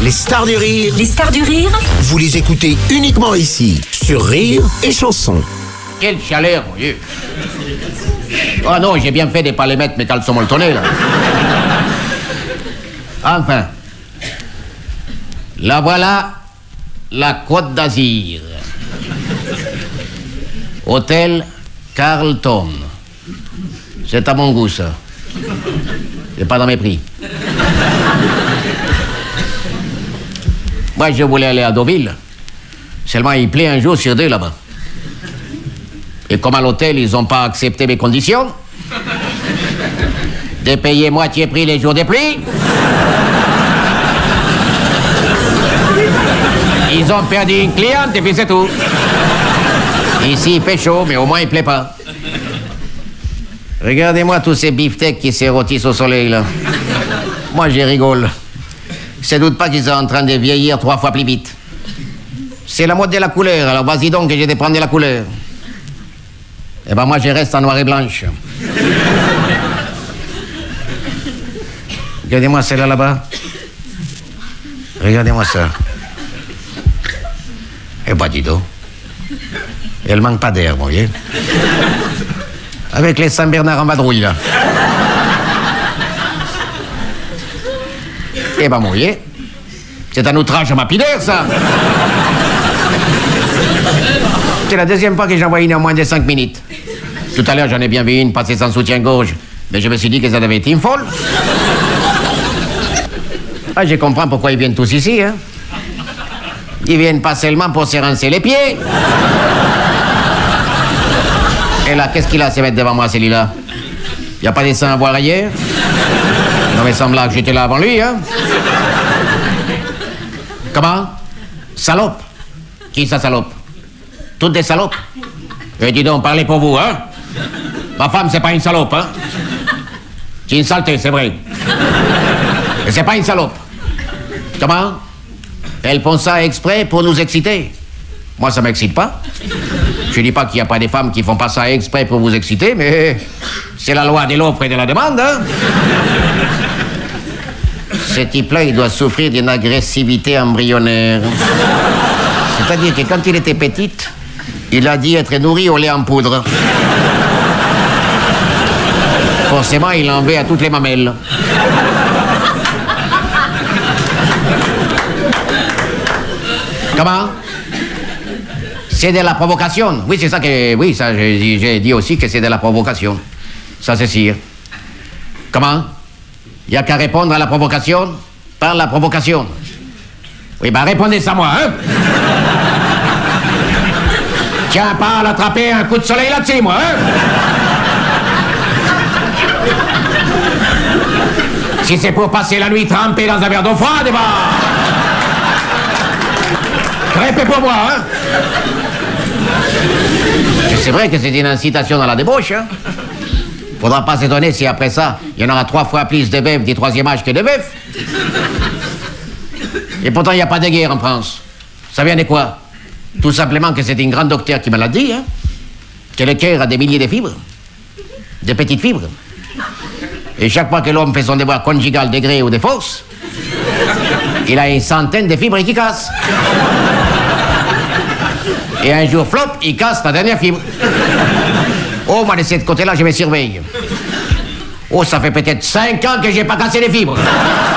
Les stars du rire. Les stars du rire. Vous les écoutez uniquement ici, sur Rire et Chanson. Quelle chaleur, mon Dieu. Oh non, j'ai bien fait de ne pas les mettre mes caleçons molletonnés, là. Enfin. La voilà, la Côte d'Azur. Hôtel Carlton. C'est à mon goût, ça. C'est pas dans mes prix. Moi, je voulais aller à Deauville. Seulement, il plaît un jour sur deux là-bas. Et comme à l'hôtel, ils n'ont pas accepté mes conditions, de payer moitié prix les jours de pluie, ils ont perdu une cliente et puis c'est tout. Ici, il fait chaud, mais au moins, il plaît pas. Regardez-moi tous ces beefsteaks qui se rôtissent au soleil, là. Moi, je rigole. Je ne doute pas qu'ils sont en train de vieillir 3 fois plus vite. C'est la mode de la couleur, alors vas-y donc que j'ai de prendre de la couleur. Eh ben moi, je reste en noir et blanche. Regardez-moi celle-là là-bas. Regardez-moi ça. Eh ben dis donc. Elle manque pas d'air, vous voyez. Avec les Saint-Bernard en vadrouille, là. Eh ben, vous voyez, c'est un outrage à ma pudeur, ça. C'est la deuxième fois que j'en vois une en moins de 5 minutes. Tout à l'heure, j'en ai bien vu une passer sans soutien-gorge, mais je me suis dit que ça devait être une folle. Ah, je comprends pourquoi ils viennent tous ici, hein. Ils viennent pas seulement pour se rincer les pieds. Et là, qu'est-ce qu'il a à se mettre devant moi, celui-là? Y a pas des seins à voir ailleurs? Non, mais semble là que j'étais là avant lui, hein. Comment? Salope? Qui ça, salope? Toutes des salopes? Eh, dis donc, parlez pour vous, hein. Ma femme, c'est pas une salope, hein. C'est une saleté, c'est vrai. Mais c'est pas une salope. Comment? Elles font ça exprès pour nous exciter. Moi, ça m'excite pas. Je dis pas qu'il n'y a pas des femmes qui font pas ça exprès pour vous exciter, mais c'est la loi de l'offre et de la demande, hein. Ce type-là, il doit souffrir d'une agressivité embryonnaire. C'est-à-dire que quand il était petit, il a dit être nourri au lait en poudre. Forcément, il en veut à toutes les mamelles. Comment? C'est de la provocation. Oui, c'est ça que... Oui, ça, j'ai dit aussi que c'est de la provocation. Ça, c'est sûr. Comment? Il n'y a qu'à répondre à la provocation par la provocation. Oui, ben répondez ça moi, hein? Tiens, pas à l'attraper un coup de soleil là-dessus, moi, hein? Si c'est pour passer la nuit trempé dans un verre d'eau froide, bah... Crêpez pour moi, hein? C'est vrai que c'est une incitation à la débauche, hein? Faudra pas s'étonner si après ça, il y en aura 3 fois plus de veuves du 3e âge que de veufs. Et pourtant, il n'y a pas de guerre en France. Ça vient de quoi? Tout simplement que c'est une grande docteure qui me l'a dit, hein? Que le cœur a des milliers de fibres. De petites fibres. Et chaque fois que l'homme fait son devoir conjugal de gré ou de force, il a une centaine de fibres qui cassent. Et un jour, flop, il casse la dernière fibre. Oh, moi, de ce côté-là, je me surveille. Oh, ça fait peut-être 5 ans que j'ai pas cassé les fibres.